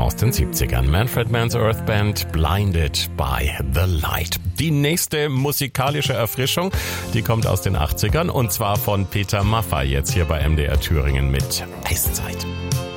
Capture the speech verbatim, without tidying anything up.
aus den siebzigern. Manfred Mann's Earth Band, Blinded by the Light. Die nächste musikalische Erfrischung, die kommt aus den achtzigern und zwar von Peter Maffay, jetzt hier bei M D R Thüringen mit Eiszeit.